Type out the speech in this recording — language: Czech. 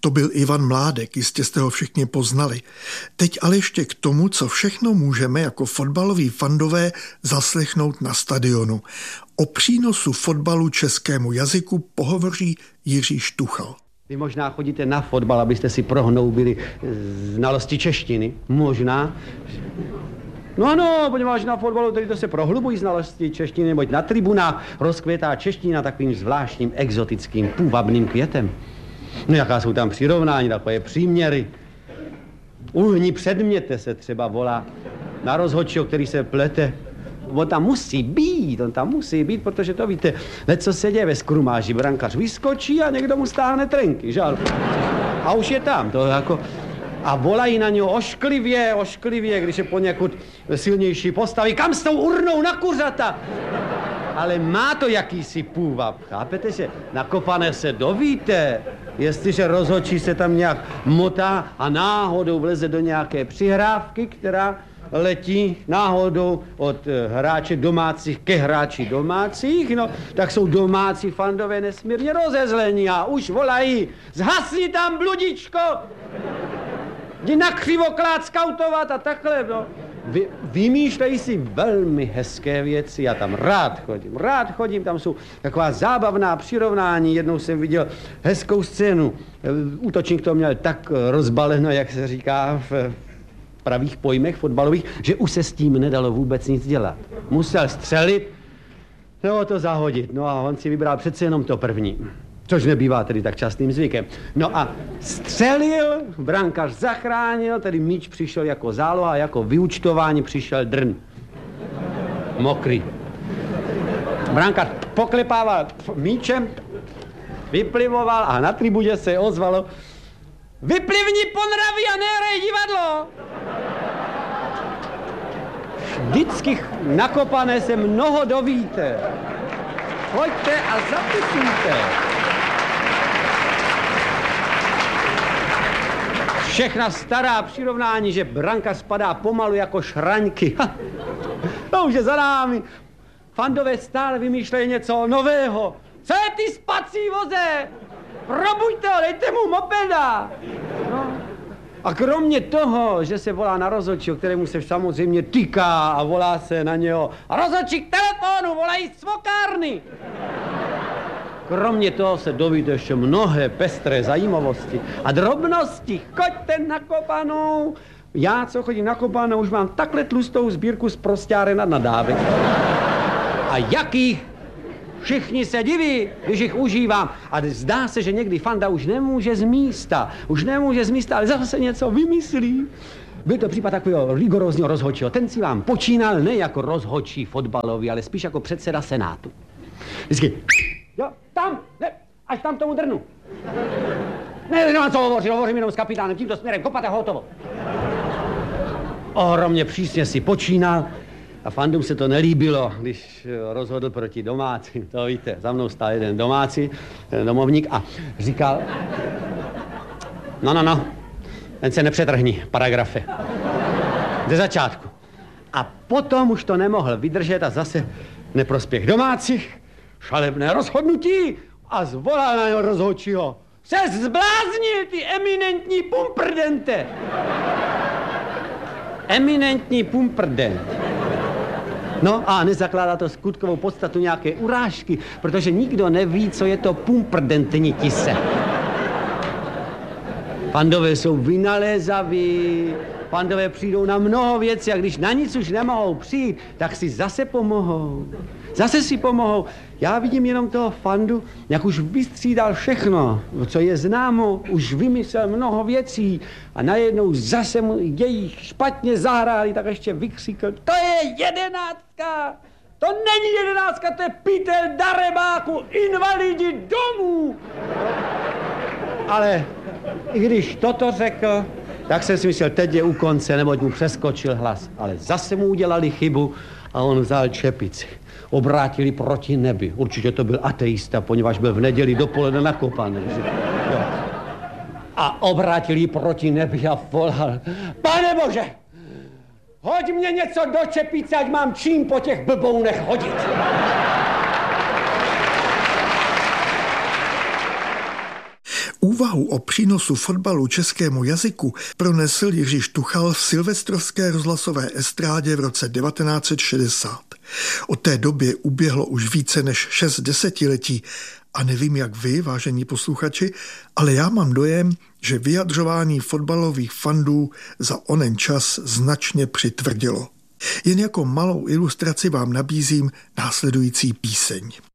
To byl Ivan Mládek, jistě jste ho všichni poznali. Teď ale ještě k tomu, co všechno můžeme jako fotbaloví fandové zaslechnout na stadionu. O přínosu fotbalu českému jazyku pohovoří Jiří Štuchal. Vy možná chodíte na fotbal, abyste si prohnoubili znalosti češtiny. Možná. No ano, poněvadž na fotbalu tady to se prohlubují znalosti češtiny, neboť na tribunách rozkvětá čeština takovým zvláštním exotickým půvabným květem. No jaká jsou tam přirovnání, takové příměry. Uhni předměte se třeba volá na rozhodčího, který se plete. On tam musí být, protože to víte, co se děje ve skrumáži, brankař vyskočí a někdo mu stáhne trenky, žal. A už je tam, to jako... A volají na něho ošklivě, když je poněkud silnější postavy. Kam s tou urnou na kuřata? Ale má to jakýsi půvab, chápete, že nakopané se dovíte, jestliže rozhodčí se tam nějak motá a náhodou vleze do nějaké přihrávky, která letí náhodou od hráče domácích ke hráči domácích, no, tak jsou domácí fandové nesmírně rozezlení a už volají, zhasni tam bludičko, jdi na křivoklát skautovat a takhle, no. Vymýšlejí si velmi hezké věci, já tam rád chodím, tam jsou taková zábavná přirovnání, jednou jsem viděl hezkou scénu, útočník to měl tak rozbaleno, jak se říká v pravých pojmech fotbalových, že už se s tím nedalo vůbec nic dělat. Musel střelit, nebo to zahodit, no a on si vybral přece jenom to první. Což nebývá tedy tak častým zvykem. No a střelil, brankář zachránil, tedy míč přišel jako záloha, jako vyúčtování přišel drn. Mokrý. Brankář poklepával míčem, vyplivoval a na tribuně se ozvalo: vyplivni ponravy a nehrej divadlo! Vždycky nakopané se mnoho dovíte. Pojďte a zapisujte. Všechna stará přirovnání, že branka spadá pomalu jako šraňky. To už je za námi. Fandové stále vymýšlejí něco nového. Co je ty spací voze? Probuďte ho, dejte mu mopeda. No. A kromě toho, že se volá na rozhodčího, kterému se samozřejmě týká a volá se na něho rozhodčí k telefonu, volají z svokárny. Kromě toho se dovíte ještě mnohé pestré zajímavosti a drobnosti. Choďte na kopanou. Já, co chodím na kopanou, už mám takhle tlustou sbírku z prostáren a nadávek. A jakých? Všichni se diví, když jich užívám. A zdá se, že někdy fanda už nemůže z místa, ale zase něco vymyslí. Byl to případ takového rigorózního rozhodčího. Ten si vám počínal ne jako rozhodčí fotbalový, ale spíš jako předseda senátu. Vždycky, jo, tam, ne, až tam tomu drnu. Ne, nemám co hovořím jenom s kapitánem, tímto směrem, kopat a hotovo. Ohromně přísně si počínal a fandům se to nelíbilo, když rozhodl proti domácím. To víte, za mnou stál jeden domácí, domovník a říkal, no, jen se nepřetrhni, paragrafe. Ze začátku. A potom už to nemohl vydržet a zase neprospěch domácích, šalebné rozhodnutí a zvolal na něho rozhodčího. Se zbláznil, ty eminentní pumprdente. Eminentní pumprdent. No a nezakládá to skutkovou podstatu nějaké urážky, protože nikdo neví, co je to pumprdentnitise. Fandové jsou vynalézaví, fandové přijdou na mnoho věcí a když na nic už nemohou přijít, tak si zase pomohou. Zase si pomohou. Já vidím jenom toho fandu, jak už vystřídal všechno, co je známo, už vymyslel mnoho věcí a najednou zase mu její špatně zahráli, tak ještě vykřikl, to je 11. To není 11, to je pytel darebáku, invalidi domů. Ale i když toto řekl, tak jsem si myslel, teď je u konce, neboť mu přeskočil hlas. Ale zase mu udělali chybu a on vzal čepici. Obrátili proti nebi. Určitě to byl ateista, poněvadž byl v neděli dopoledne nakopaný. Jo. A obrátili proti nebi a volal, Pane Bože, hoď mě něco do čepice, ať mám čím po těch blbounech hodit. Úvahu o přínosu fotbalu českému jazyku pronesl Jiří Štuchal v silvestrovské rozhlasové estrádě v roce 1960. Od té doby uběhlo už více než 6 desetiletí a nevím jak vy, vážení posluchači, ale já mám dojem, že vyjadřování fotbalových fandů za onen čas značně přitvrdilo. Jen jako malou ilustraci vám nabízím následující píseň.